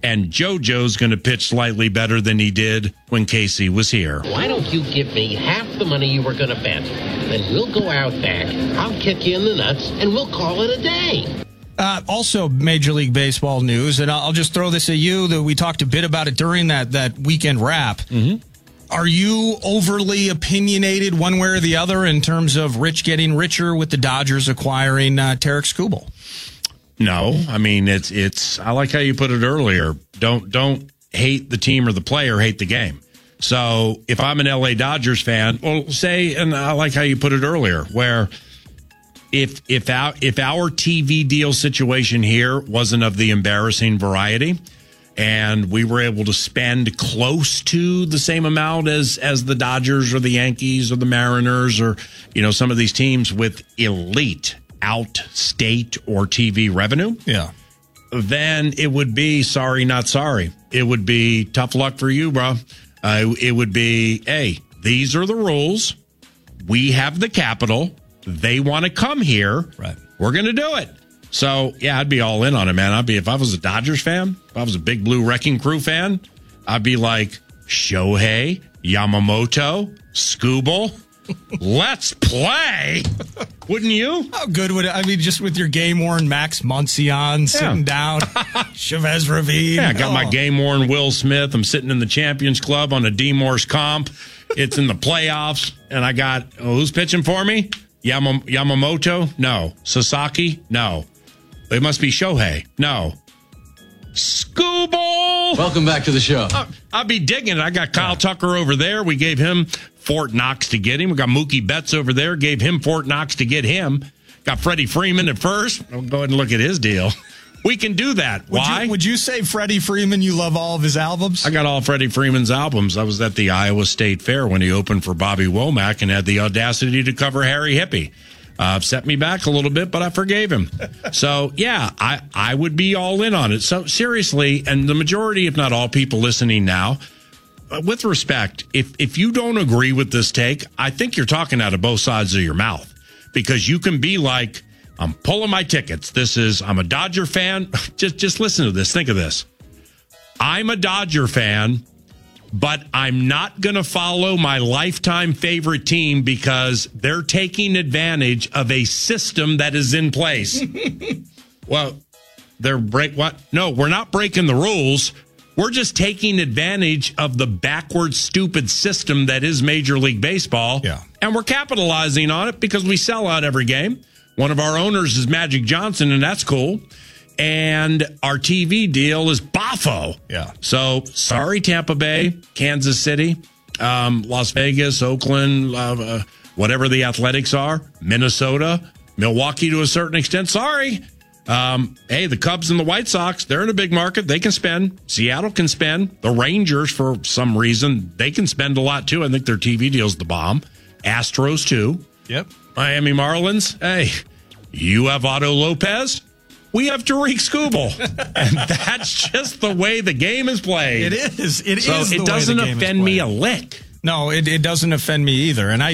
and JoJo's going to pitch slightly better than he did when Casey was here. Why don't you give me half the money you were going to bet? Then we'll go out back, I'll kick you in the nuts, and we'll call it a day. Also, Major League Baseball news, and I'll just throw this at you. That we talked a bit about it during that weekend wrap. Mm-hmm. Are you overly opinionated one way or the other in terms of Rich getting richer with the Dodgers acquiring Tarik Skubal? No, I mean it's. I like how you put it earlier. Don't hate the team or the player, hate the game. So if I'm an LA Dodgers fan, well, say, and I like how you put it earlier, where if our TV deal situation here wasn't of the embarrassing variety, and we were able to spend close to the same amount as the Dodgers or the Yankees or the Mariners or some of these teams with elite out-state or TV revenue, then it would be sorry, not sorry. It would be tough luck for you, bro. It would be, hey, these are the rules. We have the capital. They want to come here. Right. We're going to do it. So, yeah, I'd be all in on it, man. If I was a Dodgers fan, if I was a Big Blue Wrecking Crew fan, I'd be like, Shohei, Yamamoto, Skubal, let's play. Wouldn't you? How good would it? I mean, just with your game-worn Max Muncy sitting down, Chavez Ravine. Yeah, I got my game-worn Will Smith. I'm sitting in the Champions Club on a D-Morse comp. It's in the playoffs, and I got, who's pitching for me? Yamamoto? No. Sasaki? No. It must be Shohei. No. Skubal! Welcome back to the show. I'll be digging it. I got Kyle Tucker over there. We gave him Fort Knox to get him. We got Mookie Betts over there. Gave him Fort Knox to get him. Got Freddie Freeman at first. I'll go ahead and look at his deal. We can do that. Why? Would you say Freddie Freeman, you love all of his albums? I got all Freddie Freeman's albums. I was at the Iowa State Fair when he opened for Bobby Womack and had the audacity to cover Harry Hippie. Set me back a little bit, but I forgave him. So, yeah, I would be all in on it. So, seriously, and the majority, if not all people listening now, with respect, if you don't agree with this take, I think you're talking out of both sides of your mouth. Because you can be like, I'm pulling my tickets. I'm a Dodger fan. Just listen to this. Think of this. I'm a Dodger fan, but I'm not going to follow my lifetime favorite team because they're taking advantage of a system that is in place. Well, what? No, we're not breaking the rules. We're just taking advantage of the backward, stupid system that is Major League Baseball. Yeah. And we're capitalizing on it because we sell out every game. One of our owners is Magic Johnson, and that's cool. And our TV deal is Bafo. Yeah. So, sorry, Tampa Bay, Kansas City, Las Vegas, Oakland, whatever the Athletics are, Minnesota, Milwaukee to a certain extent. Sorry. Hey, the Cubs and the White Sox, they're in a big market. They can spend. Seattle can spend. The Rangers, for some reason, they can spend a lot, too. I think their TV deal's the bomb. Astros, too. Yep. Miami Marlins, hey, you have Otto Lopez. We have Tarik Skubal. And that's just the way the game is played. It is. It so is. It doesn't offend me a lick. No, it doesn't offend me either. And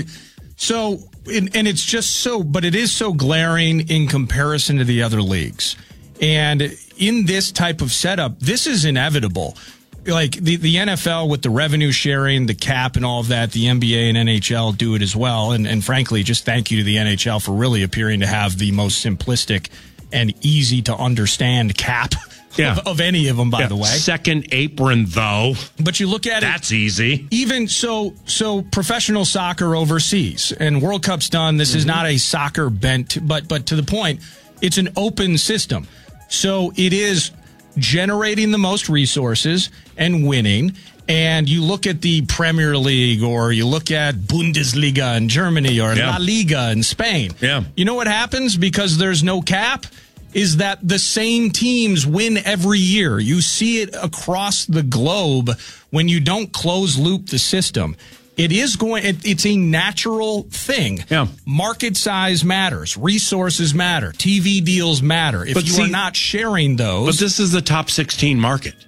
it's just so, but it is so glaring in comparison to the other leagues. And in this type of setup, this is inevitable. Like the NFL with the revenue sharing, the cap and all of that, the NBA and NHL do it as well. And frankly, just thank you to the NHL for really appearing to have the most simplistic and easy to understand cap of any of them, by the way. Second apron, though. But you look at that's easy. Even so professional soccer overseas, and World Cup's done. This is not a soccer bent, but to the point, it's an open system. So it is generating the most resources and winning. And you look at the Premier League, or you look at Bundesliga in Germany, or La Liga in Spain. Yeah. You know what happens because there's no cap? Is that the same teams win every year. You see it across the globe when you don't close loop the system. It's a natural thing. Yeah. Market size matters. Resources matter. TV deals matter. If you are not sharing those. But this is the top 16 market.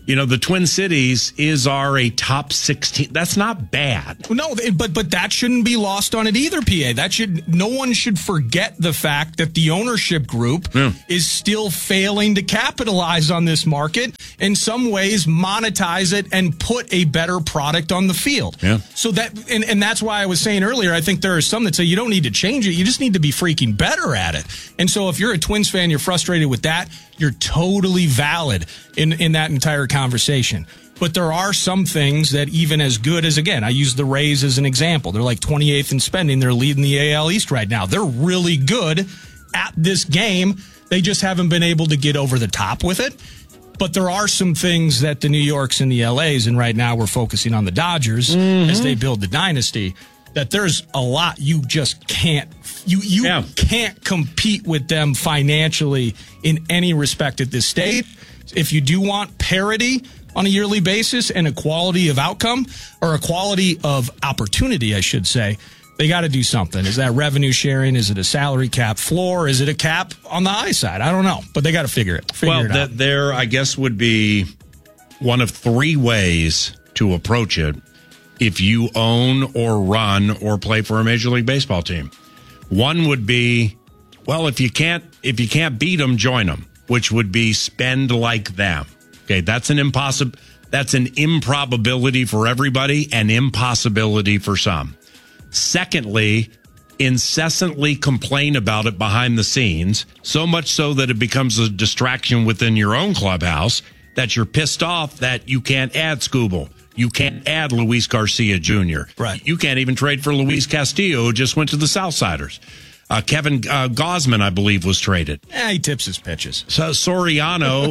the Twin Cities are a top 16. That's not bad. No, but that shouldn't be lost on it either, PA. No one should forget the fact that the ownership group is still failing to capitalize on this market, in some ways monetize it and put a better product on the field. Yeah. So and that's why I was saying earlier, I think there are some that say you don't need to change it. You just need to be freaking better at it. And so if you're a Twins fan, you're frustrated with that, you're totally valid in that entire conversation. But there are some things that even as good as, again, I use the Rays as an example. They're like 28th in spending. They're leading the AL East right now. They're really good at this game. They just haven't been able to get over the top with it. But there are some things that the New Yorks and the LAs, and right now we're focusing on the Dodgers as they build the dynasty, that there's a lot you just can't can't compete with them financially in any respect at this stage. If you do want parity on a yearly basis and a quality of outcome, or a quality of opportunity, I should say, they got to do something. Is that revenue sharing? Is it a salary cap floor? Is it a cap on the high side? I don't know, but they got to figure it out. There, I guess, would be one of three ways to approach it if you own or run or play for a Major League Baseball team. One would be, well, if you can't beat them, join them, which would be spend like them. Okay, that's an improbability for everybody, and impossibility for some. Secondly, incessantly complain about it behind the scenes, so much so that it becomes a distraction within your own clubhouse, that you're pissed off that you can't add Skubal. You can't add Luis Garcia Jr. Right. You can't even trade for Luis Castillo, who just went to the Southsiders. Kevin Gausman, I believe, was traded. He tips his pitches. So Soriano,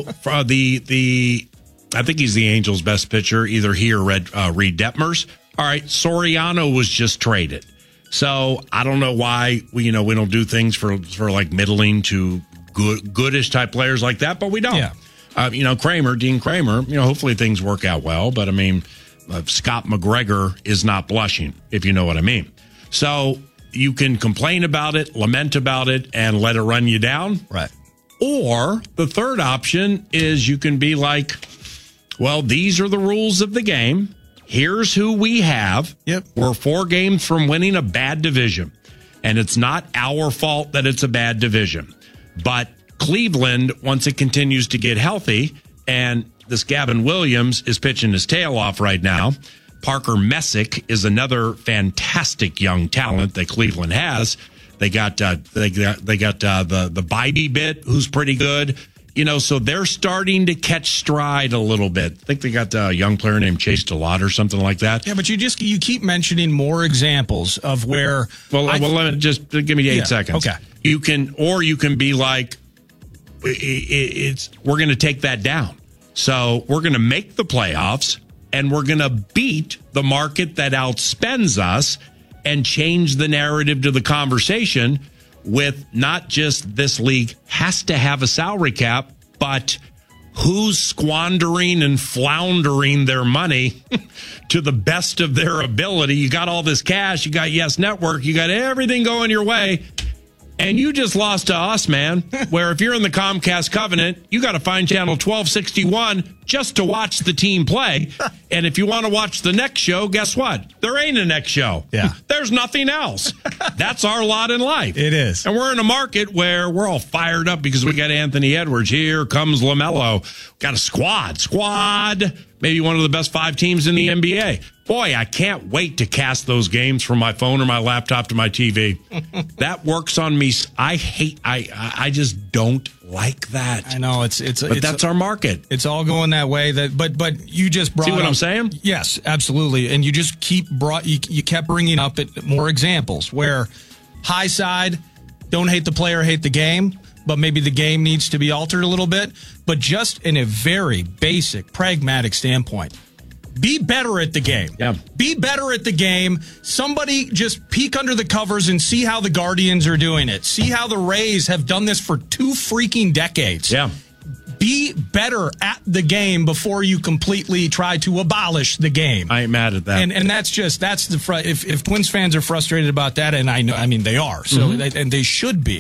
I think he's the Angels' best pitcher, either he or Reed Detmers. All right, Soriano was just traded. So I don't know why we don't do things for like middling to goodish type players like that, but we don't. Yeah. Dean Kramer, hopefully things work out well. But, Scott McGregor is not blushing, if you know what I mean. So you can complain about it, lament about it, and let it run you down. Right. Or the third option is you can be like, well, these are the rules of the game. Here's who we have. Yep. We're 4 games from winning a bad division. And it's not our fault that it's a bad division. But Cleveland, once it continues to get healthy, and this Gavin Williams is pitching his tail off right now. Parker Messick is another fantastic young talent that Cleveland has. They got the Bibee bit, who's pretty good. So they're starting to catch stride a little bit. I think they got a young player named Chase Delott or something like that. Yeah, but you keep mentioning more examples of where. Let me just give me 8 seconds. Okay. You can be like, we're going to take that down. So we're going to make the playoffs, and we're going to beat the market that outspends us and change the narrative to the conversation with not just this league has to have a salary cap, but who's squandering and floundering their money to the best of their ability. You got all this cash, you got Yes Network, you got everything going your way. And you just lost to us, man, where if you're in the Comcast covenant, you got to find channel 1261 just to watch the team play. And if you want to watch the next show, guess what? There ain't a next show. Yeah. There's nothing else. That's our lot in life. It is. And we're in a market where we're all fired up because we got Anthony Edwards. Here comes LaMelo. Got a squad. Maybe one of the best 5 teams in the NBA. Boy, I can't wait to cast those games from my phone or my laptop to my TV. That works on me. I just don't like that. I know but that's our market. It's all going that way. But you just brought. See what up, I'm saying? Yes, absolutely. And you just you kept bringing up more examples where high side, don't hate the player, hate the game. But maybe the game needs to be altered a little bit. But just in a very basic, pragmatic standpoint, be better at the game. Yeah. Be better at the game. Somebody just peek under the covers and see how the Guardians are doing it. See how the Rays have done this for 2 freaking decades. Yeah. Be better at the game before you completely try to abolish the game. I ain't mad at that. And that's if Twins fans are frustrated about that, and I mean they are, so and they should be.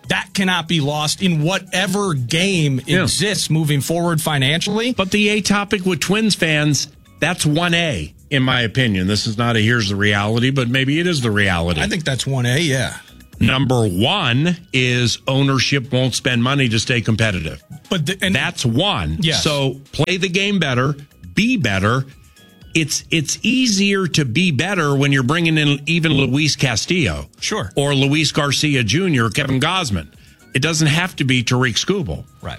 That cannot be lost in whatever game exists moving forward financially. But the A topic with Twins fans, that's 1A, in my opinion. This is not a here's the reality, but maybe it is the reality. I think that's 1A, yeah. Number one is ownership won't spend money to stay competitive. But that's one. Yes. So play the game better, be better. It's easier to be better when you're bringing in even Luis Castillo. Sure. Or Luis Garcia Jr. or Kevin Gausman. It doesn't have to be Tariq Skubal. Right.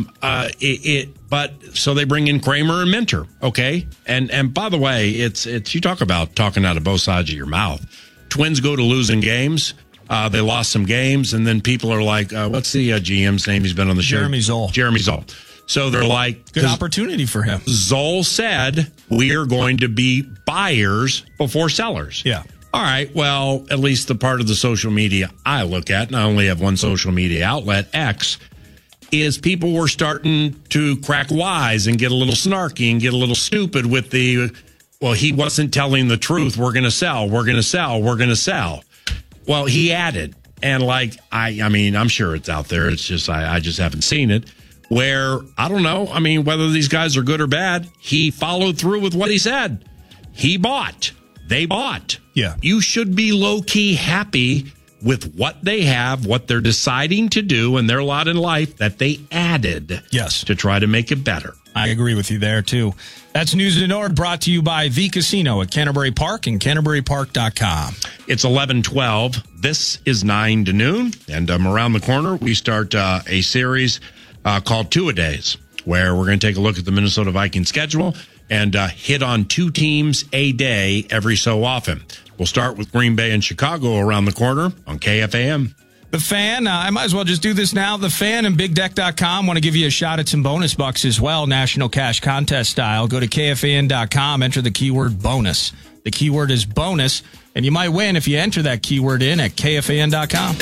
But so they bring in Kramer and Minter. Okay. And by the way, it's you talk about talking out of both sides of your mouth. Twins go to losing games. They lost some games, and then people are like, what's the GM's name? He's been on the show. Jeremy Zoll. Jeremy Zoll. So they're like... Good opportunity for him. Zoll said, we are going to be buyers before sellers. Yeah. All right, well, at least the part of the social media I look at, and I only have one social media outlet, X, is people were starting to crack wise and get a little snarky and get a little stupid with the, well, he wasn't telling the truth. We're going to sell. We're going to sell. We're going to sell. Well, he added, and like, I mean, I'm sure it's out there. It's just, I just haven't seen it, where, I don't know. I mean, whether these guys are good or bad, he followed through with what he said. He bought. They bought. Yeah. You should be low-key happy with what they have, what they're deciding to do, and their lot in life that they added. Yes. To try to make it better. I agree with you there, too. That's News to Nord, brought to you by The Casino at Canterbury Park and CanterburyPark.com. It's 11:12. This is 9 to noon, and around the corner, we start a series called Two-A-Days, where we're going to take a look at the Minnesota Vikings schedule and hit on two teams a day every so often. We'll start with Green Bay and Chicago around the corner on KFAN. The Fan, I might as well just do this now. The Fan and BigDeck.com want to give you a shot at some bonus bucks as well, National Cash Contest style. Go to KFAN.com, enter the keyword bonus. The keyword is bonus, and you might win if you enter that keyword in at KFAN.com.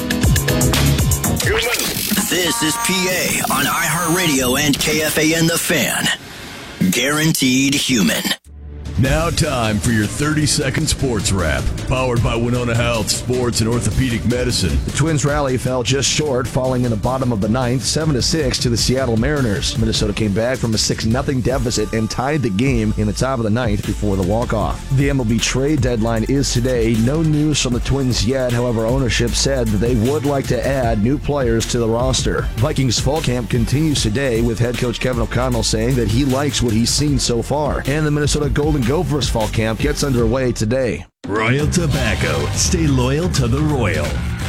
This is PA on iHeartRadio and KFAN The Fan. Guaranteed human. Now time for your 30-second sports wrap. Powered by Winona Health, Sports and Orthopedic Medicine. The Twins rally fell just short, falling in the bottom of the ninth, 7-6 to the Seattle Mariners. Minnesota came back from a 6-0 deficit and tied the game in the top of the ninth before the walk-off. The MLB trade deadline is today. No news from the Twins yet. However, ownership said that they would like to add new players to the roster. Vikings fall camp continues today, with head coach Kevin O'Connell saying that he likes what he's seen so far. And the Minnesota Golden Gophers fall camp gets underway today. Royal Tobacco. Stay loyal to the Royal.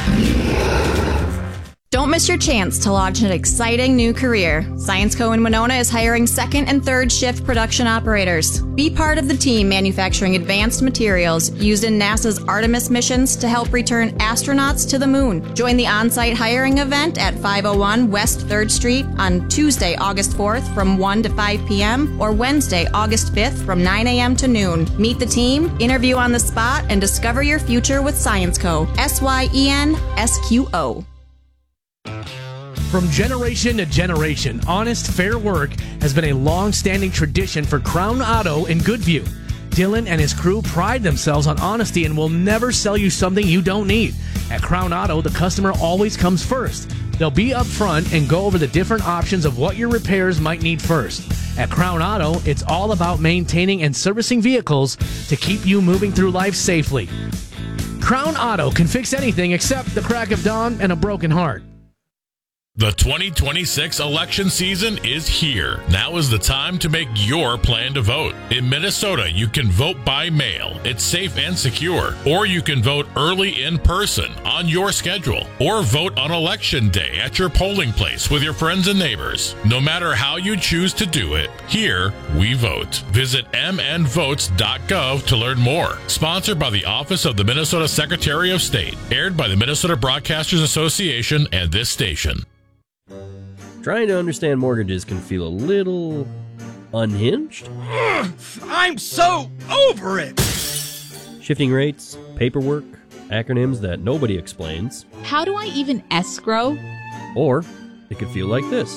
Don't miss your chance to launch an exciting new career. Science Co. in Winona is hiring second and third shift production operators. Be part of the team manufacturing advanced materials used in NASA's Artemis missions to help return astronauts to the moon. Join the on-site hiring event at 501 West 3rd Street on Tuesday, August 4th from 1 to 5 p.m. or Wednesday, August 5th from 9 a.m. to noon. Meet the team, interview on the spot, and discover your future with Science Co. SYENSQO. From generation to generation, honest, fair work has been a long-standing tradition for Crown Auto in Goodview. Dylan and his crew pride themselves on honesty and will never sell you something you don't need. At Crown Auto, the customer always comes first. They'll be upfront and go over the different options of what your repairs might need first. At Crown Auto, it's all about maintaining and servicing vehicles to keep you moving through life safely. Crown Auto can fix anything except the crack of dawn and a broken heart. The 2026 election season is here. Now is the time to make your plan to vote. In Minnesota, you can vote by mail. It's safe and secure. Or you can vote early in person on your schedule. Or vote on Election Day at your polling place with your friends and neighbors. No matter how you choose to do it, here we vote. Visit mnvotes.gov to learn more. Sponsored by the Office of the Minnesota Secretary of State. Aired by the Minnesota Broadcasters Association and this station. Trying to understand mortgages can feel a little unhinged. I'm so over it! Shifting rates, paperwork, acronyms that nobody explains. How do I even escrow? Or it could feel like this.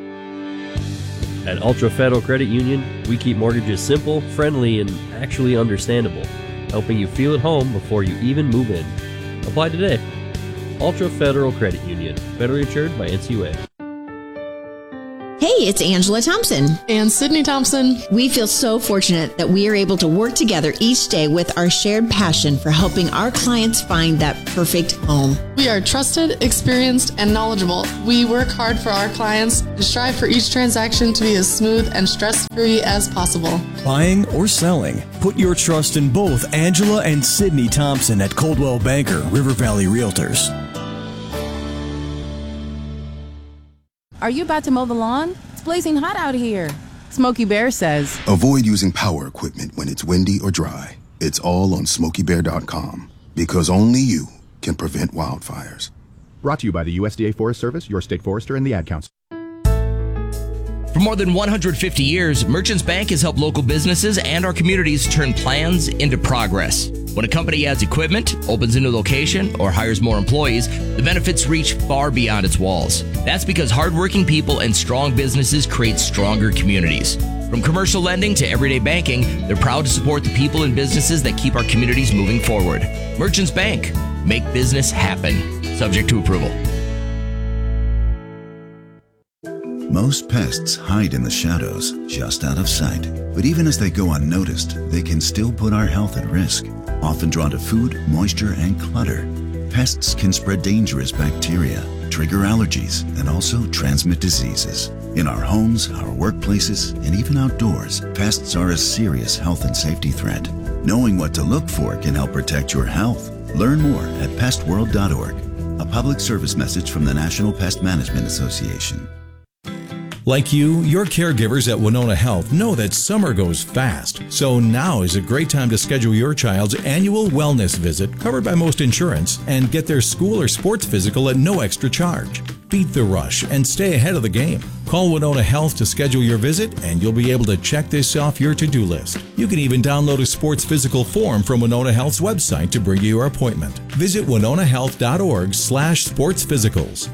At Ultra Federal Credit Union, we keep mortgages simple, friendly, and actually understandable, helping you feel at home before you even move in. Apply today. Ultra Federal Credit Union. Federally insured by NCUA. Hey, it's Angela Thompson. And Sydney Thompson. We feel so fortunate that we are able to work together each day with our shared passion for helping our clients find that perfect home. We are trusted, experienced, and knowledgeable. We work hard for our clients and strive for each transaction to be as smooth and stress-free as possible. Buying or selling, put your trust in both Angela and Sydney Thompson at Coldwell Banker, River Valley Realtors. Are you about to mow the lawn? It's blazing hot out here. Smokey Bear says, avoid using power equipment when it's windy or dry. It's all on SmokeyBear.com, because only you can prevent wildfires. Brought to you by the USDA Forest Service, your state forester, and the Ad Council. For more than 150 years, Merchants Bank has helped local businesses and our communities turn plans into progress. When a company adds equipment, opens a new location, or hires more employees, the benefits reach far beyond its walls. That's because hardworking people and strong businesses create stronger communities. From commercial lending to everyday banking, they're proud to support the people and businesses that keep our communities moving forward. Merchants Bank. Make business happen. Subject to approval. Most pests hide in the shadows, just out of sight. But even as they go unnoticed, they can still put our health at risk. Often drawn to food, moisture, and clutter, pests can spread dangerous bacteria, trigger allergies, and also transmit diseases. In our homes, our workplaces, and even outdoors, pests are a serious health and safety threat. Knowing what to look for can help protect your health. Learn more at pestworld.org. A public service message from the National Pest Management Association. Like you, your caregivers at Winona Health know that summer goes fast. So now is a great time to schedule your child's annual wellness visit, covered by most insurance, and get their school or sports physical at no extra charge. Beat the rush and stay ahead of the game. Call Winona Health to schedule your visit, and you'll be able to check this off your to-do list. You can even download a sports physical form from Winona Health's website to bring you your appointment. Visit winonahealth.org/sportsphysicals.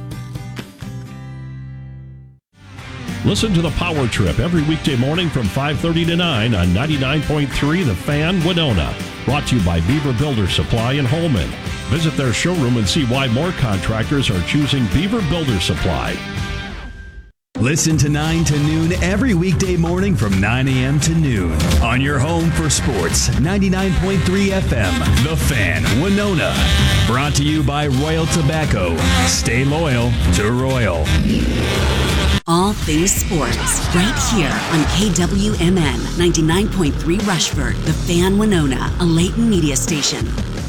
Listen to the Power Trip every weekday morning from 5:30 to 9 on 99.3 The Fan, Winona. Brought to you by Beaver Builder Supply in Holman. Visit their showroom and see why more contractors are choosing Beaver Builder Supply. Listen to 9 to noon every weekday morning from 9 a.m. to noon on your home for sports, 99.3 FM, The Fan, Winona. Brought to you by Royal Tobacco. Stay loyal to Royal. All things sports, right here on KWMN 99.3 Rushford, The Fan, Winona, a Layton media station.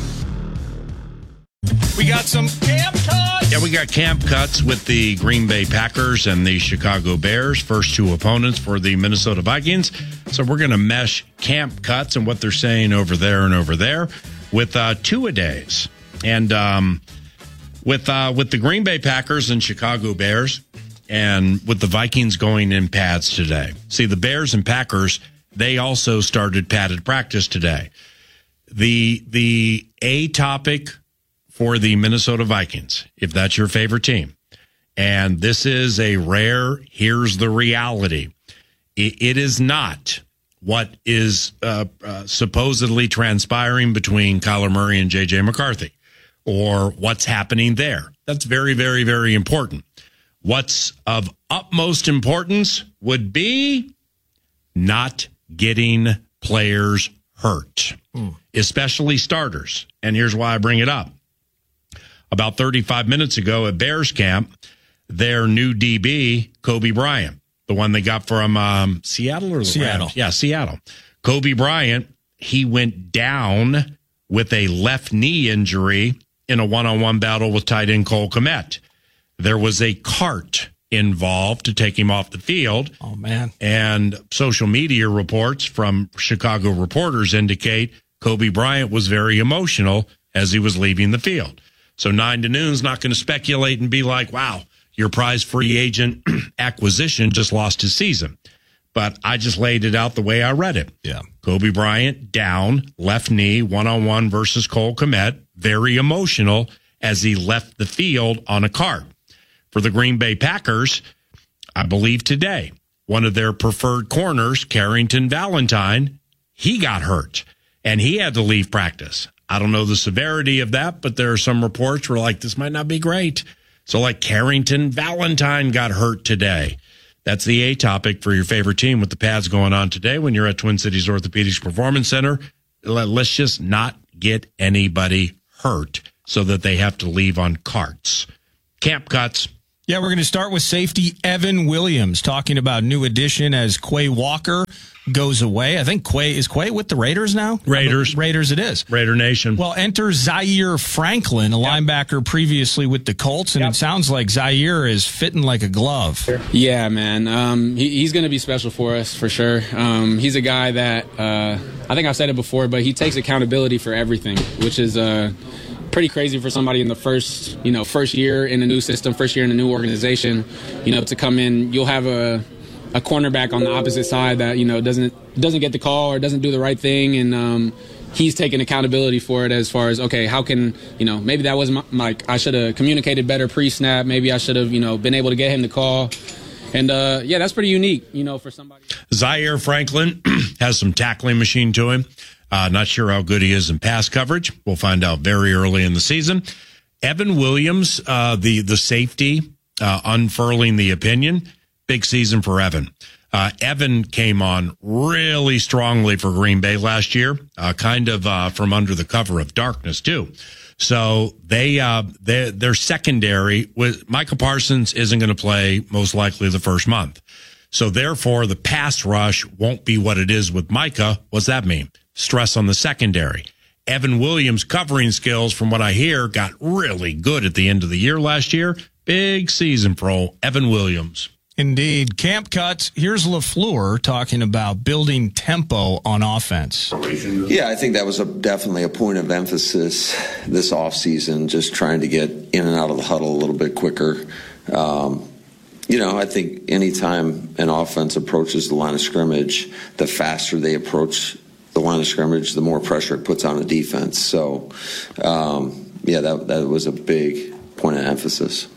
We got some camp cuts. Yeah, we got camp cuts with the Green Bay Packers and the Chicago Bears, first two opponents for the Minnesota Vikings. So we're going to mesh camp cuts and what they're saying over there and over there with two-a-days. And with the Green Bay Packers and Chicago Bears, and with the Vikings going in pads today. See, the Bears and Packers, they also started padded practice today. The A topic for the Minnesota Vikings, if that's your favorite team, and this is a rare, here's the reality. It is not what is supposedly transpiring between Kyler Murray and J.J. McCarthy, or what's happening there. That's very, very, very important. What's of utmost importance would be not getting players hurt, especially starters. And here's why I bring it up. About 35 minutes ago at Bears camp, their new DB, Kobe Bryant, the one they got from Seattle or Seattle. Yeah, Seattle. Kobe Bryant, he went down with a left knee injury in a one-on-one battle with tight end Cole Kmet. There was a cart involved to take him off the field. Oh, man. And social media reports from Chicago reporters indicate Kobe Bryant was very emotional as he was leaving the field. So 9 to noon's not going to speculate and be like, wow, your prize free agent acquisition just lost his season. But I just laid it out the way I read it. Yeah. Kobe Bryant down, left knee, one-on-one versus Cole Kmet, very emotional as he left the field on a cart. For the Green Bay Packers, I believe today, one of their preferred corners, Carrington Valentine, he got hurt, and he had to leave practice. I don't know the severity of that, but there are some reports where like this might not be great. So like Carrington Valentine got hurt today. That's the A topic for your favorite team with the pads going on today when you're at Twin Cities Orthopedics Performance Center. Let's just not get anybody hurt so that they have to leave on carts. Camp cuts. Yeah, we're going to start with safety Evan Williams, talking about new addition as Quay Walker goes away. I think Quay with the Raiders now? Raiders it is. Raider Nation. Well, enter Zaire Franklin, a linebacker previously with the Colts, and it sounds like Zaire is fitting like a glove. Yeah, man. He's going to be special for us, for sure. He's a guy that, I think I've said it before, but he takes accountability for everything, which is pretty crazy for somebody in the first year in a new system, first year in a new organization, to come in. You'll have a cornerback on the opposite side that doesn't get the call or doesn't do the right thing, and he's taking accountability for it as far as, okay, how can maybe that was I should have communicated better pre-snap, maybe I should have been able to get him the call, and that's pretty unique for somebody. Zaire Franklin has some tackling machine to him. Not sure how good he is in pass coverage. We'll find out very early in the season. Evan Williams, the safety, unfurling the opinion. Big season for Evan. Evan came on really strongly for Green Bay last year, kind of from under the cover of darkness too. So their secondary with Micah Parsons isn't going to play most likely the first month. So therefore, the pass rush won't be what it is with Micah. What's that mean? Stress on the secondary. Evan Williams' covering skills, from what I hear, got really good at the end of the year last year. Big season for Evan Williams. Indeed. Camp cuts. Here's LaFleur talking about building tempo on offense. Yeah, I think that was definitely a point of emphasis this offseason, just trying to get in and out of the huddle a little bit quicker. I think anytime an offense approaches the line of scrimmage, the faster they approach the line of scrimmage, the more pressure it puts on a defense. So, that was a big point of emphasis.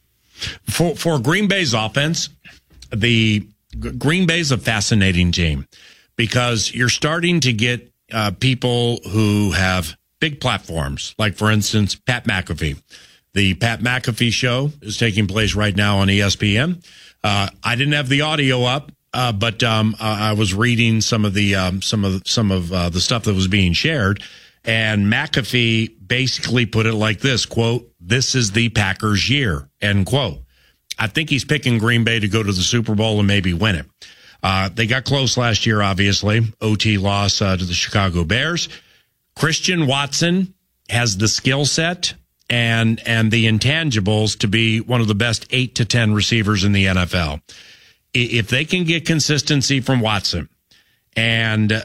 For Green Bay's offense, the Green Bay's a fascinating team because you're starting to get people who have big platforms, like, for instance, Pat McAfee. The Pat McAfee show is taking place right now on ESPN. I didn't have the audio up, but I was reading some of the the stuff that was being shared, and McAfee basically put it like this, quote, "This is the Packers' year," end quote. I think he's picking Green Bay to go to the Super Bowl and maybe win it. They got close last year, obviously. OT loss to the Chicago Bears. Christian Watson has the skill set and the intangibles to be one of the best 8 to 10 receivers in the NFL. If they can get consistency from Watson and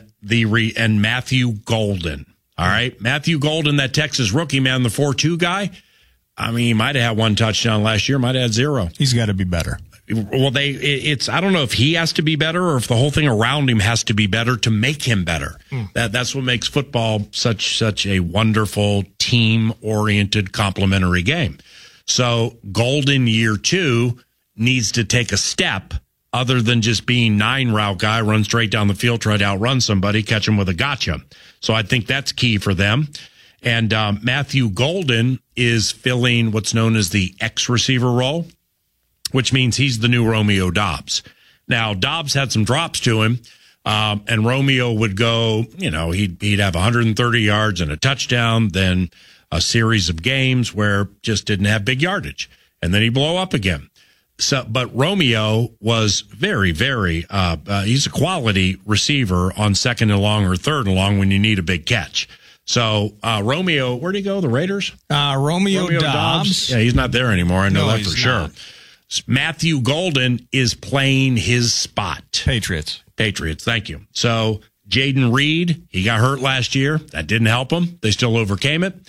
Matthew Golden, all right, Matthew Golden, that Texas rookie, man, the 4.2 guy, I mean, he might have had one touchdown last year, might have had 0. He's got to be better. Well, I don't know if he has to be better or if the whole thing around him has to be better to make him better. That's what makes football such a wonderful team-oriented complementary game. So Golden year 2 needs to take a step other than just being 9-route guy, run straight down the field, try to outrun somebody, catch him with a gotcha. So I think that's key for them. And Matthew Golden is filling what's known as the X receiver role, which means he's the new Romeo Doubs. Now, Doubs had some drops to him, and Romeo would go, he'd have 130 yards and a touchdown, then a series of games where just didn't have big yardage, and then he'd blow up again. So, but Romeo was very, very, he's a quality receiver on second and long or third and long when you need a big catch. So, Romeo, where'd he go? The Raiders? Romeo Doubs. Yeah, he's not there anymore. I know that for sure. Not. Matthew Golden is playing his spot. Patriots. Thank you. So, Jaden Reed, he got hurt last year. That didn't help him. They still overcame it.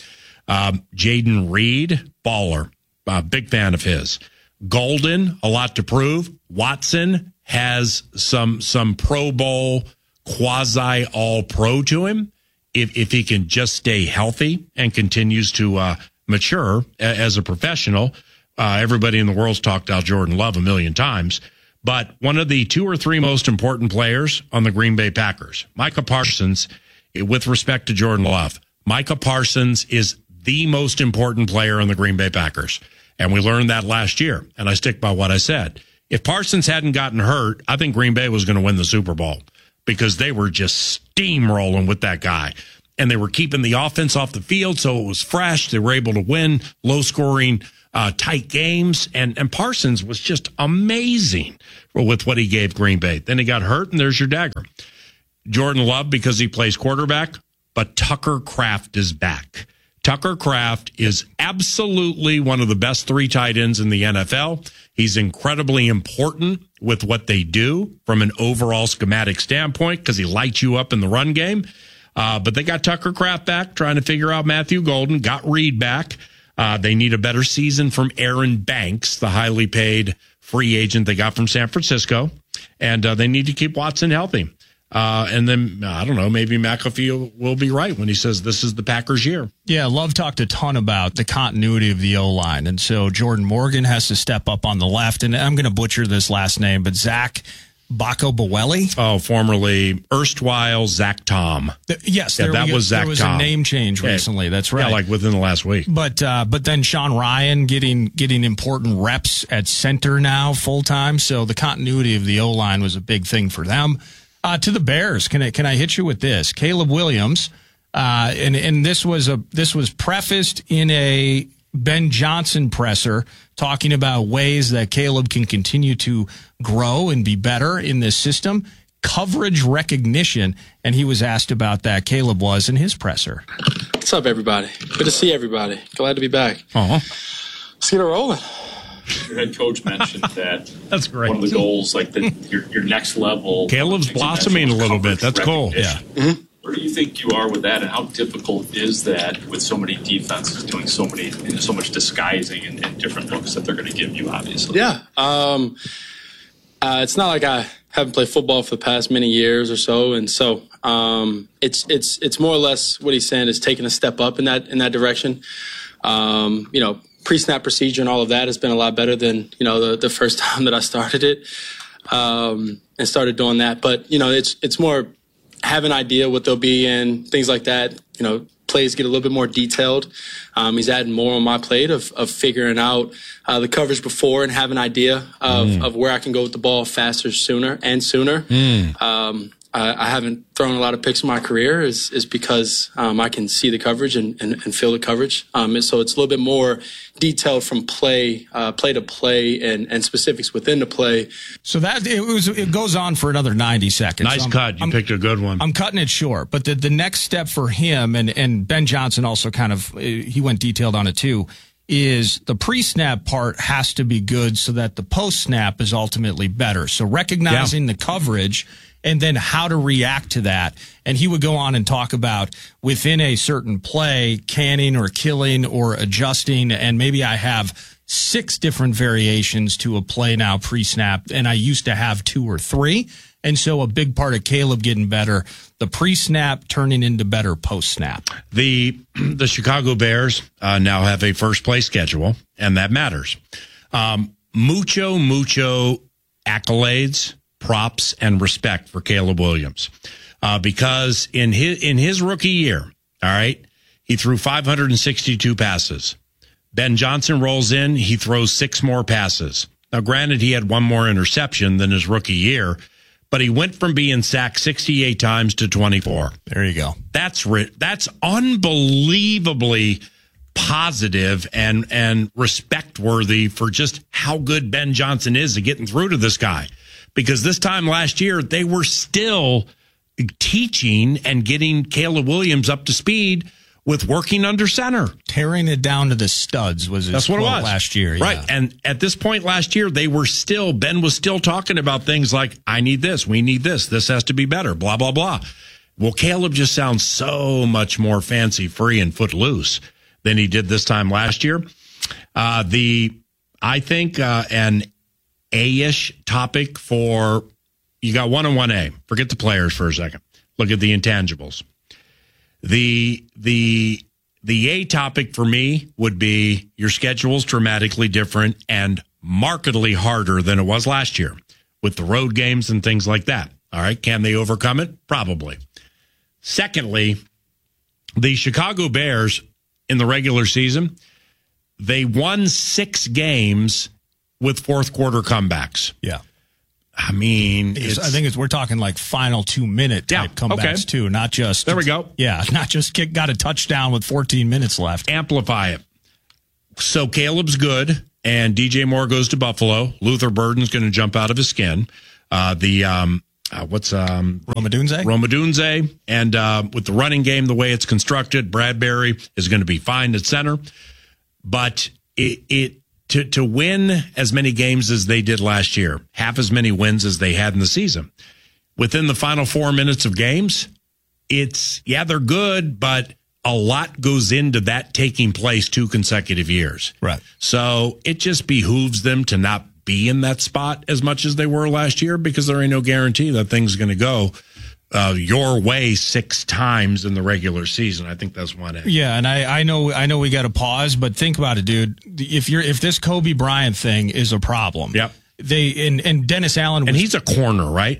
Jaden Reed, baller. Big fan of his. Golden, a lot to prove. Watson has some Pro Bowl, quasi all-pro to him. If he can just stay healthy and continues to mature as a professional. Everybody in the world's talked about Jordan Love a million times. But one of the 2 or 3 most important players on the Green Bay Packers, Micah Parsons, with respect to Jordan Love, Micah Parsons is the most important player in the Green Bay Packers. And we learned that last year. And I stick by what I said. If Parsons hadn't gotten hurt, I think Green Bay was going to win the Super Bowl because they were just steamrolling with that guy. And they were keeping the offense off the field, so it was fresh. They were able to win low-scoring, tight games. And Parsons was just amazing with what he gave Green Bay. Then he got hurt, and there's your dagger. Jordan Love, because he plays quarterback, but Tucker Kraft is back. Tucker Kraft is absolutely one of the best 3 tight ends in the NFL. He's incredibly important with what they do from an overall schematic standpoint because he lights you up in the run game. But they got Tucker Kraft back, trying to figure out Matthew Golden, got Reed back. They need a better season from Aaron Banks, the highly paid free agent they got from San Francisco. And they need to keep Watson healthy. And then, I don't know, maybe McAfee will be right when he says this is the Packers' year. Yeah, Love talked a ton about the continuity of the O-line. And so Jordan Morgan has to step up on the left. And I'm going to butcher this last name, but Zach Bacobaweli? Oh, formerly erstwhile Zach Tom. Yes, that was Zach Tom. There was a name change recently. That's right. Yeah, like within the last week. But then Sean Ryan getting important reps at center now full time. So the continuity of the O-line was a big thing for them. To the Bears, can I hit you with this? Caleb Williams, and this was prefaced in a Ben Johnson presser talking about ways that Caleb can continue to grow and be better in this system. Coverage recognition, and he was asked about that. Caleb was in his presser. What's up, everybody? Good to see everybody. Glad to be back. Let's get it rolling. Your head coach mentioned that that's great. One of the goals, like your next level. Caleb's blossoming a little bit. That's cool. Yeah. Mm-hmm. Where do you think you are with that, and how difficult is that with so many defenses doing so much disguising and different looks that they're going to give you? Obviously. Yeah. It's not like I haven't played football for the past many years or so, and so it's more or less what he's saying is taking a step up in that direction. Pre-snap procedure and all of that has been a lot better than, the first time that I started it, and started doing that. But, it's more have an idea what they'll be and things like that. Plays get a little bit more detailed. He's adding more on my plate of figuring out the coverage before and have an idea of where I can go with the ball faster, sooner. I haven't thrown a lot of picks in my career is because I can see the coverage and feel the coverage. So it's a little bit more detailed from play to play and specifics within the play. So that it goes on for another 90 seconds. Nice cut. You picked a good one. I'm cutting it short, but the next step for him and Ben Johnson also kind of, he went detailed on it too, is the pre-snap part has to be good so that the post-snap is ultimately better. So recognizing the coverage and then how to react to that. And he would go on and talk about within a certain play, canning or killing or adjusting. And maybe I have 6 different variations to a play now pre-snap, and I used to have 2 or 3. And so a big part of Caleb getting better, the pre-snap turning into better post-snap. The Chicago Bears now have a first-place schedule, and that matters. Mucho accolades, props, and respect for Caleb Williams. Because in his rookie year, all right, he threw 562 passes. Ben Johnson rolls in, he throws 6 more passes. Now, granted, he had 1 more interception than his rookie year, but he went from being sacked 68 times to 24. There you go. That's unbelievably positive and respect-worthy for just how good Ben Johnson is at getting through to this guy. Because this time last year, they were still teaching and getting Caleb Williams up to speed with working under center. Tearing it down to the studs was his quote last year. Right. Yeah. And at this point last year, Ben was still talking about things like, I need this, we need this has to be better, blah, blah, blah. Well, Caleb just sounds so much more fancy free and footloose than he did this time last year. An A-ish topic for, you got 1 and 1A. Forget the players for a second. Look at the intangibles. The A topic for me would be your schedule's dramatically different and markedly harder than it was last year with the road games and things like that. All right. Can they overcome it? Probably. Secondly, The Chicago Bears in the regular season, they won 6 games with fourth quarter comebacks. Yeah. I mean, I think we're talking like final 2-minute type comebacks too, not just. There we go. Yeah, not just got a touchdown with 14 minutes left. Amplify it. So Caleb's good, and DJ Moore goes to Buffalo. Luther Burden's going to jump out of his skin. Romadunze. And with the running game, the way it's constructed, Bradbury is going to be fine at center. But to win as many games as they did last year, half as many wins as they had in the season, within the final 4 minutes of games, they're good, but a lot goes into that taking place 2 consecutive years. Right. So it just behooves them to not be in that spot as much as they were last year, because there ain't no guarantee that thing's going to go your way 6 times in the regular season. I think that's one. Yeah, and I know we got to pause, but think about it, dude. If this Kobe Bryant thing is a problem, yep. And Dennis Allen, and he's a corner, right?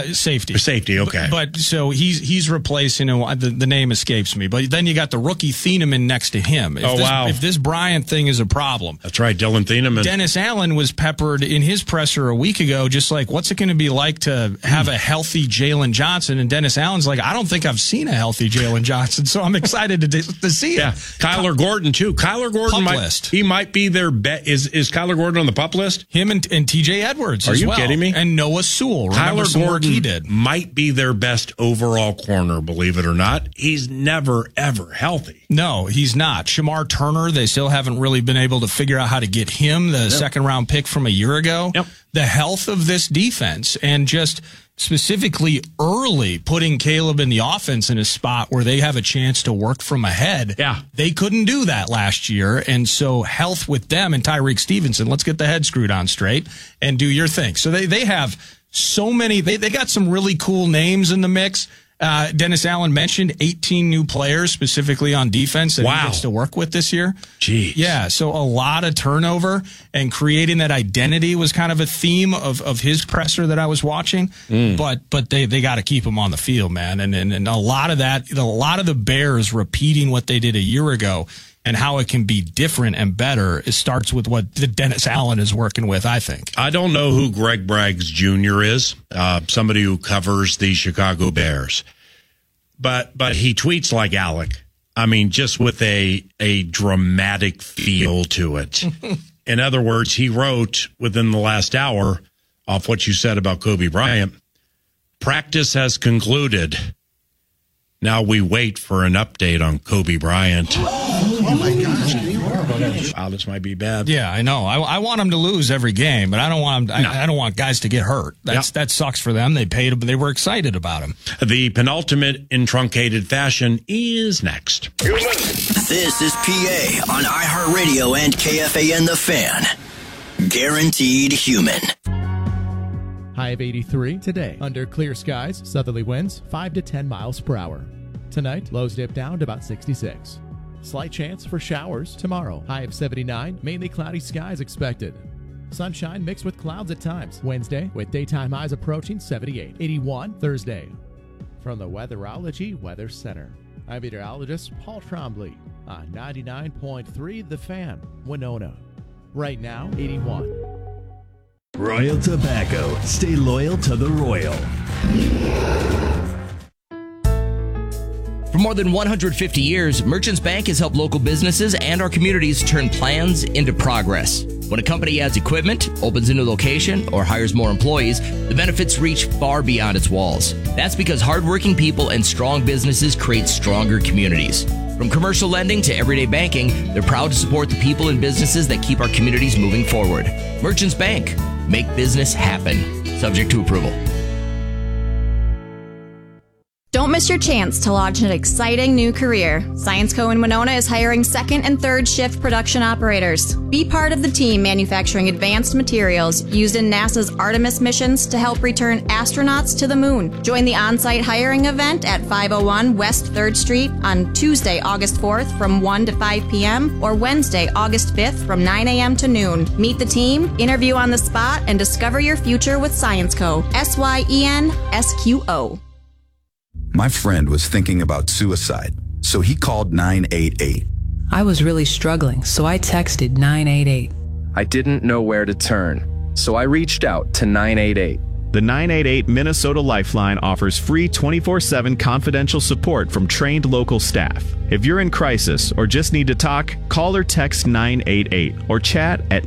Safety, okay. But so he's replacing. The name escapes me. But then you got the rookie Thieneman next to him. If this Bryant thing is a problem, that's right, Dylan Thieneman. Dennis Allen was peppered in his presser a week ago, just like, what's it going to be like to have a healthy Jalen Johnson? And Dennis Allen's like, I don't think I've seen a healthy Jalen Johnson, so I'm excited to see it. Yeah, Kyler Gordon too. Kyler Gordon might be their bet. Is Kyler Gordon on the pup list? Him and TJ Edwards. Are as you well. kidding me? And Noah Sewell. Remember Kyler Gordon he did. might be their best overall corner, believe it or not. He's never, ever healthy. No, he's not. Shamar Turner, they still haven't really been able to figure out how to get him, the second-round pick from a year ago. Yep. The health of this defense, and just specifically early putting Caleb in the offense in a spot where they have a chance to work from ahead. Yeah. They couldn't do that last year, and so health with them and Tyreek Stevenson, let's get the head screwed on straight and do your thing. So they have so many, they got some really cool names in the mix. Dennis Allen mentioned 18 new players specifically on defense that he gets to work with this year. Jeez. Yeah, so a lot of turnover, and creating that identity was kind of a theme of his presser that I was watching. But they got to keep him on the field, man. And a lot of the Bears repeating what they did a year ago and how it can be different and better, it starts with what the Dennis Allen is working with, I think. I don't know who Greg Braggs Jr. is, somebody who covers the Chicago Bears. But he tweets like Alec. I mean, just with a dramatic feel to it. In other words, he wrote within the last hour, off what you said about Kobe Bryant, practice has concluded. Now we wait for an update on Kobe Bryant. Oh my gosh! Wow, this might be bad. Yeah, I know. I want him to lose every game, but I don't want him. I don't want guys to get hurt. That sucks for them. They paid him, but they were excited about him. The penultimate in truncated fashion is next. This is PA on iHeartRadio and KFAN The Fan. Guaranteed human. High of 83 today. Under clear skies, southerly winds 5 to 10 miles per hour. Tonight, lows dip down to about 66. Slight chance for showers tomorrow. High of 79, mainly cloudy skies expected. Sunshine mixed with clouds at times. Wednesday, with daytime highs approaching 78. 81 Thursday. From the Weatherology Weather Center, I'm meteorologist Paul Trombley on 99.3 The Fan, Winona. Right now, 81. Royal Tobacco. Stay loyal to the Royal. For more than 150 years, Merchants Bank has helped local businesses and our communities turn plans into progress. When a company adds equipment, opens a new location, or hires more employees, the benefits reach far beyond its walls. That's because hardworking people and strong businesses create stronger communities. From commercial lending to everyday banking, they're proud to support the people and businesses that keep our communities moving forward. Merchants Bank. Make business happen. Subject to approval. Don't miss your chance to launch an exciting new career. Science Co. in Winona is hiring second and third shift production operators. Be part of the team manufacturing advanced materials used in NASA's Artemis missions to help return astronauts to the moon. Join the on-site hiring event at 501 West 3rd Street on Tuesday, August 4th from 1 to 5 p.m. or Wednesday, August 5th from 9 a.m. to noon. Meet the team, interview on the spot, and discover your future with Science Co. SYENSQO. My friend was thinking about suicide. So he called 988. I was really struggling, so I texted 988. I didn't know where to turn, so I reached out to 988. The 988 Minnesota Lifeline offers free 24/7 confidential support from trained local staff. If you're in crisis or just need to talk, call or text 988 or chat at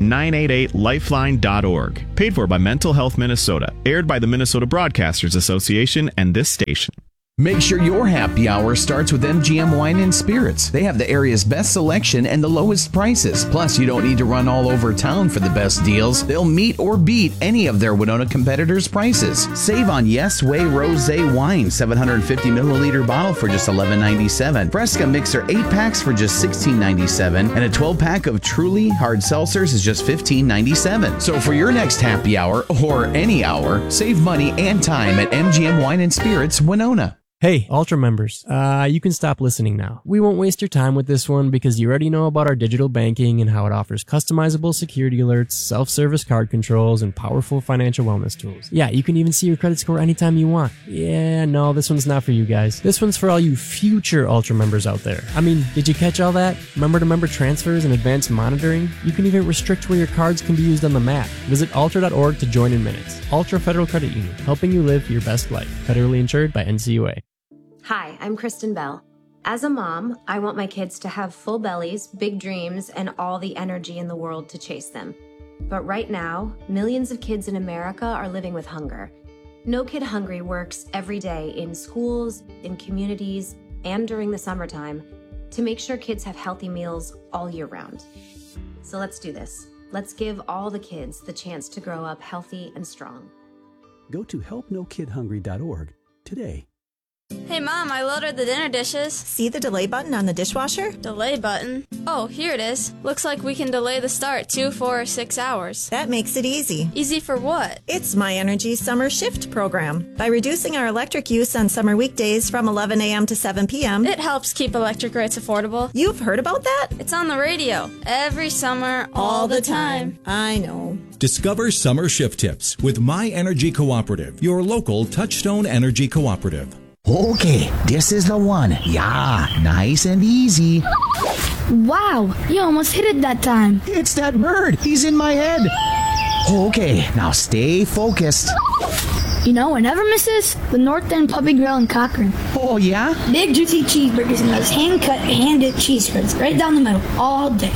988lifeline.org. Paid for by Mental Health Minnesota. Aired by the Minnesota Broadcasters Association and this station. Make sure your happy hour starts with MGM Wine and Spirits. They have the area's best selection and the lowest prices. Plus, you don't need to run all over town for the best deals. They'll meet or beat any of their Winona competitors' prices. Save on Yes Way Rosé Wine, 750 milliliter bottle for just $11.97. Fresca Mixer 8-packs for just $16.97. And a 12-pack of Truly Hard Seltzers is just $15.97. So for your next happy hour, or any hour, save money and time at MGM Wine and Spirits, Winona. Hey, Ultra members, you can stop listening now. We won't waste your time with this one because you already know about our digital banking and how it offers customizable security alerts, self-service card controls, and powerful financial wellness tools. Yeah, you can even see your credit score anytime you want. Yeah, no, this one's not for you guys. This one's for all you future Ultra members out there. I mean, did you catch all that? Member-to-member transfers and advanced monitoring? You can even restrict where your cards can be used on the map. Visit ultra.org to join in minutes. Ultra Federal Credit Union, helping you live your best life. Federally insured by NCUA. Hi, I'm Kristen Bell. As a mom, I want my kids to have full bellies, big dreams, and all the energy in the world to chase them. But right now, millions of kids in America are living with hunger. No Kid Hungry works every day in schools, in communities, and during the summertime to make sure kids have healthy meals all year round. So let's do this. Let's give all the kids the chance to grow up healthy and strong. Go to helpnokidhungry.org today. Hey Mom, I loaded the dinner dishes. See the delay button on the dishwasher? Delay button? Oh, here it is. Looks like we can delay the start 2, 4, or 6 hours. That makes it easy. Easy for what? It's My Energy Summer Shift program. By reducing our electric use on summer weekdays from 11 a.m. to 7 p.m. It helps keep electric rates affordable. You've heard about that? It's on the radio. Every summer, all the time. I know. Discover summer shift tips with My Energy Cooperative, your local Touchstone Energy Cooperative. Okay, this is the one. Yeah, nice and easy. Wow, you almost hit it that time. It's that bird. He's in my head. Okay, now stay focused. You know what never misses? The North End Puppy Grill in Cochrane. Oh, yeah? Big juicy cheeseburgers and those hand-cut, hand-dipped cheese spreads right down the middle all day.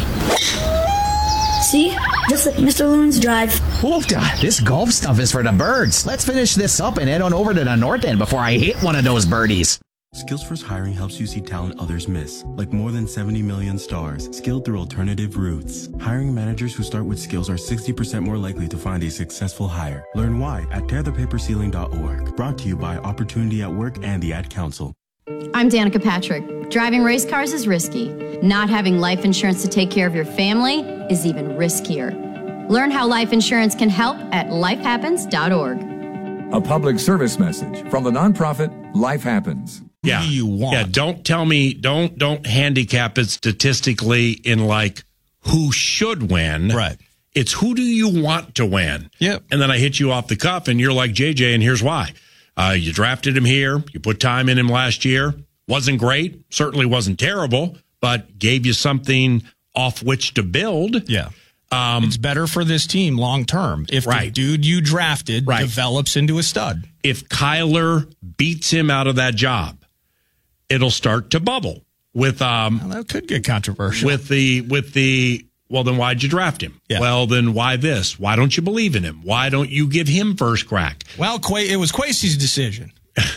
See? Just like Mr. Loon's Drive. Oofda, this golf stuff is for the birds. Let's finish this up and head on over to the North End before I hit one of those birdies. SkillsFirst Hiring helps you see talent others miss, like more than 70 million stars, skilled through alternative routes. Hiring managers who start with skills are 60% more likely to find a successful hire. Learn why at tearthepaperceiling.org. Brought to you by Opportunity at Work and the Ad Council. I'm Danica Patrick. Driving race cars is risky. Not having life insurance to take care of your family is even riskier. Learn how life insurance can help at lifehappens.org. A public service message from the nonprofit Life Happens. Yeah. Who do you want? Yeah, don't tell me, don't handicap it statistically in like who should win. Right. It's who do you want to win? Yep. And then I hit you off the cuff and you're like, JJ, and here's why. You drafted him here. You put time in him last year. Wasn't great. Certainly wasn't terrible, but gave you something off which to build. Yeah. It's better for this team long term if the dude you drafted develops into a stud. If Kyler beats him out of that job, it'll start to bubble with that could get controversial. With the well, then why'd you draft him? Yeah. Well, then why this? Why don't you believe in him? Why don't you give him first crack? Well, it was Kwesi's decision.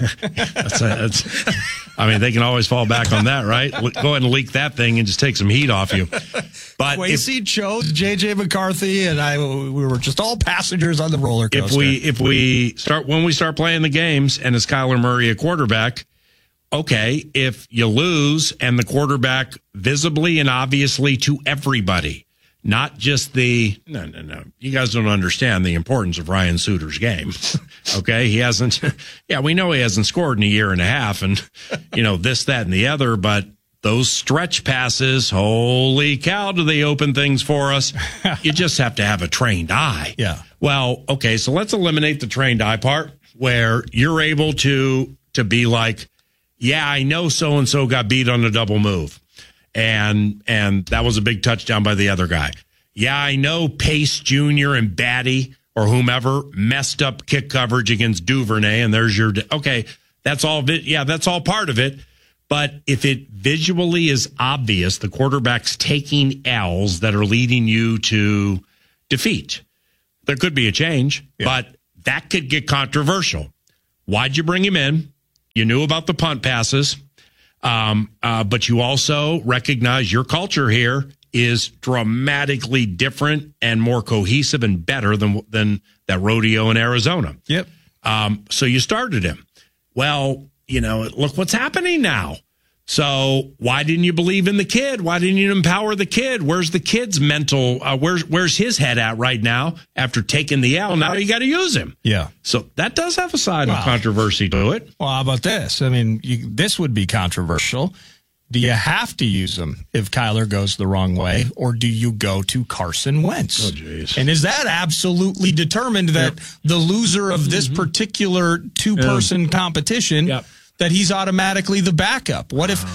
I mean, they can always fall back on that, right? Go ahead and leak that thing and just take some heat off you. But Kwesi chose J.J. McCarthy, and we were just all passengers on the roller coaster. Yeah. Well, okay. So let's eliminate the trained eye part where you're able to be like, yeah, I know so-and-so got beat on a double move. And that was a big touchdown by the other guy. Yeah, I know Pace Jr. and Batty or whomever messed up kick coverage against Duvernay, and there's your... Okay, that's all of it. Yeah, that's all part of it. But if it visually is obvious, the quarterback's taking L's that are leading you to defeat, there could be a change, but that could get controversial. Why'd you bring him in? You knew about the punt passes, but you also recognize your culture here is dramatically different and more cohesive and better than that rodeo in Arizona. Yep. So you started him. Well, look what's happening now. So why didn't you believe in the kid? Why didn't you empower the kid? Where's the kid's mental? Where's his head at right now after taking the L? Now you got to use him. Yeah. So that does have a side of controversy to it. Well, how about this? I mean, this would be controversial. Do you have to use him if Kyler goes the wrong way, or do you go to Carson Wentz? Oh, jeez. And is that absolutely determined that the loser of this particular two-person competition, that he's automatically the backup? What if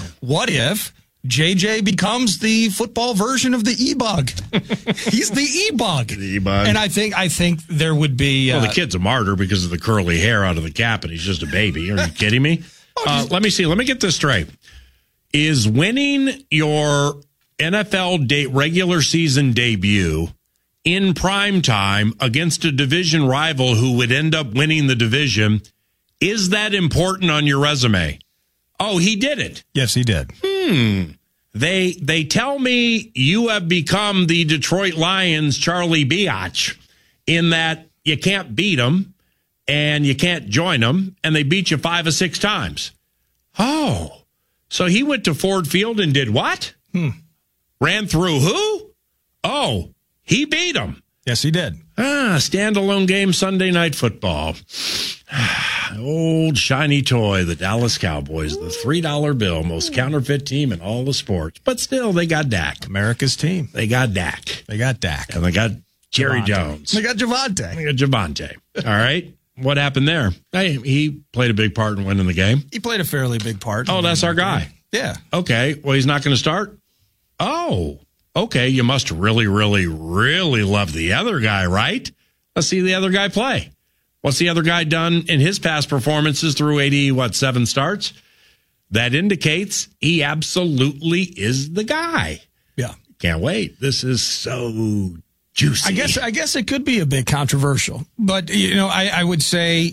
JJ becomes the football version of the E-Bug? He's the E-Bug. The E-Bug. And I think there would be... Well, the kid's a martyr because of the curly hair out of the cap, and he's just a baby. Are you kidding me? Let me see. Let me get this straight. Is winning your NFL regular season debut in prime time against a division rival who would end up winning the division, is that important on your resume? Oh, he did it. Yes, he did. They tell me you have become the Detroit Lions' Charlie Biatch in that you can't beat them and you can't join them, and they beat you 5 or 6 times. Oh. So he went to Ford Field and did what? Ran through who? Oh, he beat him. Yes, he did. Standalone game Sunday Night Football. Old shiny toy, the Dallas Cowboys, the $3 bill, most counterfeit team in all the sports. But still, they got Dak. America's team. They got Dak. They got Dak. And they got Jerry Jones. They got Javonte. They got Javonte. All right. What happened there? Hey, he played a big part in winning the game. He played a fairly big part. Oh, that's our guy. Yeah. Okay. Well, he's not going to start? Oh, okay. You must really, really, really love the other guy, right? Let's see the other guy play. What's the other guy done in his past performances through 7 starts? That indicates he absolutely is the guy. Yeah. Can't wait. This is so juicy. I guess it could be a bit controversial, but I would say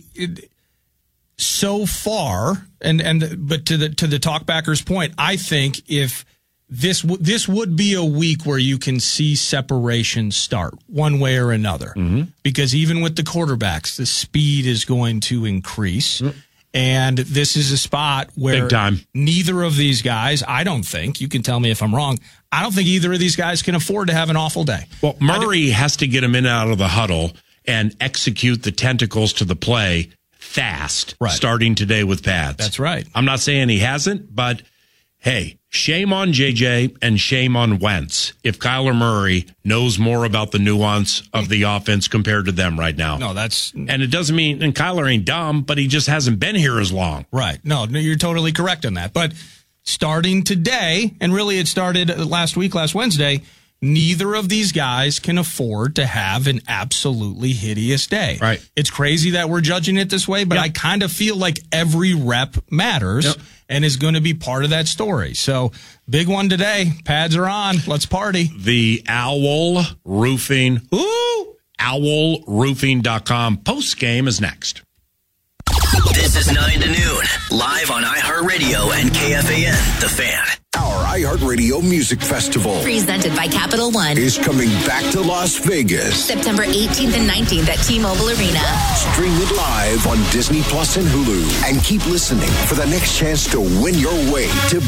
so far, but to the talkbacker's point, I think if this would be a week where you can see separation start one way or another, because even with the quarterbacks, the speed is going to increase. And this is a spot where big time. Neither of these guys, I don't think, you can tell me if I'm wrong, I don't think either of these guys can afford to have an awful day. Well, Murray has to get him in and out of the huddle and execute the tentacles to the play fast, starting today with pads. That's right. I'm not saying he hasn't, but hey, shame on JJ and shame on Wentz if Kyler Murray knows more about the nuance of the offense compared to them right now. No, and it doesn't mean, and Kyler ain't dumb, but he just hasn't been here as long. Right. No, you're totally correct on that. But starting today, and really it started last Wednesday, neither of these guys can afford to have an absolutely hideous day. Right. It's crazy that we're judging it this way, but I kind of feel like every rep matters and is going to be part of that story. So, big one today. Pads are on. Let's party. The Owl Roofing, owlroofing.com post game is next. This is 9 to noon, live on iHeartRadio and KFAN, The Fan. Our iHeartRadio Music Festival, presented by Capital One, is coming back to Las Vegas. September 18th and 19th at T-Mobile Arena. Stream it live on Disney Plus and Hulu. And keep listening for the next chance to win your way to